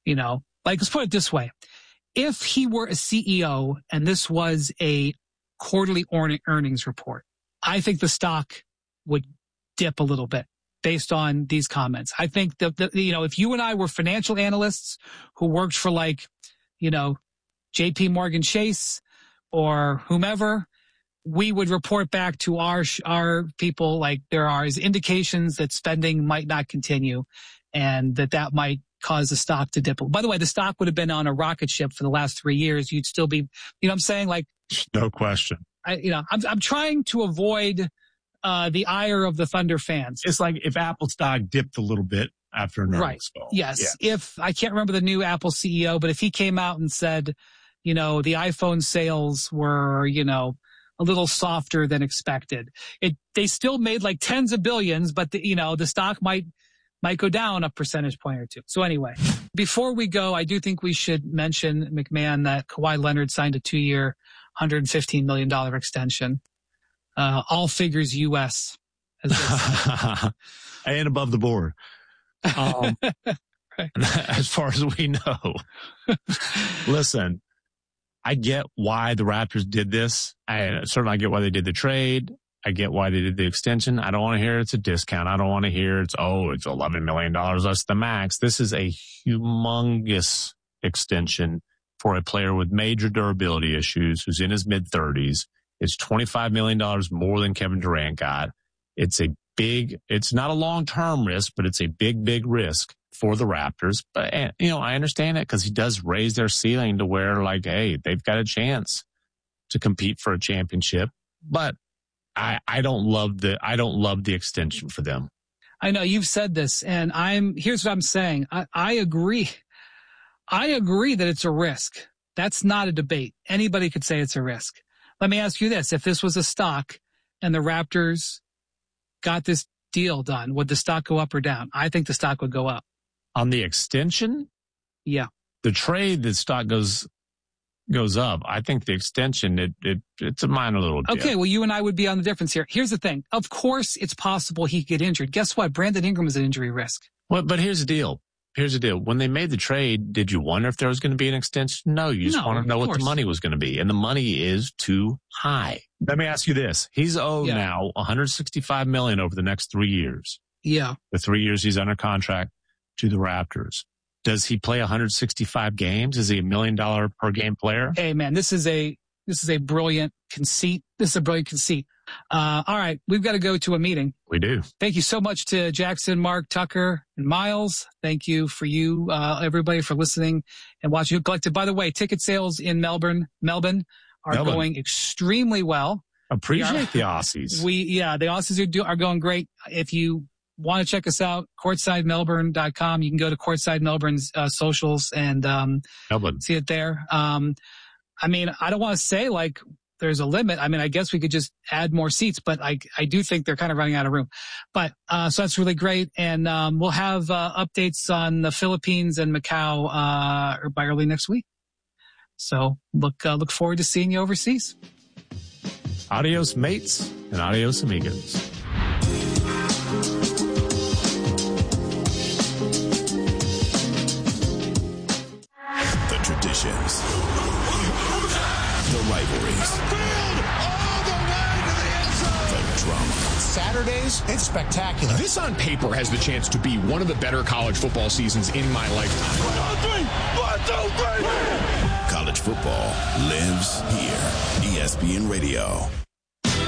Like, let's put it this way. If he were a CEO and this was a quarterly earnings report, I think the stock would dip a little bit based on these comments. I think that, if you and I were financial analysts who worked for JP Morgan Chase or whomever, we would report back to our people like there are indications that spending might not continue and that might cause the stock to dip. By the way, the stock would have been on a rocket ship for the last 3 years. You'd still be, what I'm saying? Like, no question. I'm trying to avoid the ire of the Thunder fans. It's like if Apple stock dipped a little bit after an earnings call. Yes. If I can't remember the new Apple CEO, but if he came out and said, the iPhone sales were, a little softer than expected. They still made like tens of billions, but the stock might go down a percentage point or two. So anyway, before we go, I do think we should mention, McMahon, that Kawhi Leonard signed a 2-year, $115 million extension. All figures U.S. And above the board. Right. As far as we know. Listen, I get why the Raptors did this. I get why they did the trade. I get why they did the extension. I don't want to hear it's a discount. I don't want to hear it's $11 million less than max. This is a humongous extension for a player with major durability issues who's in his mid-30s. It's $25 million more than Kevin Durant got. It's not a long-term risk, but it's a big, big risk for the Raptors. But, I understand it because he does raise their ceiling to where, hey, they've got a chance to compete for a championship. But I don't love the extension for them. I know you've said this, and here's what I'm saying. I agree. I agree that it's a risk. That's not a debate. Anybody could say it's a risk. Let me ask you this. If this was a stock and the Raptors got this deal done, would the stock go up or down? I think the stock would go up. On the extension? Yeah. The trade, the stock goes up. I think the extension, it's a minor little dip. Okay, well, you and I would be on the difference here. Here's the thing. Of course, it's possible he could get injured. Guess what? Brandon Ingram is an injury risk. Well, but here's the deal. When they made the trade, did you wonder if there was going to be an extension? No, you just want to know what the money was going to be. And the money is too high. Let me ask you this. He's owed now $165 million over the next 3 years. Yeah. The 3 years he's under contract to the Raptors. Does he play 165 games? Is he $1 million per game player? Hey, man, this is a brilliant conceit. All right, we've got to go to a meeting. We do. Thank you so much to Jackson, Mark, Tucker, and Miles. Thank you for everybody, for listening and watching Who Collected. By the way, ticket sales in Melbourne are going extremely well. Appreciate the Aussies. The Aussies are going great. If you want to check us out, courtsidemelbourne.com. You can go to Courtside Melbourne's socials and see it there. I don't want to say there's a limit. I guess we could just add more seats, but I do think they're kind of running out of room. But so that's really great. And we'll have updates on the Philippines and Macau by early next week. So look forward to seeing you overseas. Adios, mates, and adios, amigos. The traditions, the rivalries, the drama. Saturdays, it's spectacular. This on paper has the chance to be one of the better college football seasons in my lifetime. 1, 2, 3. College football lives here. ESPN Radio.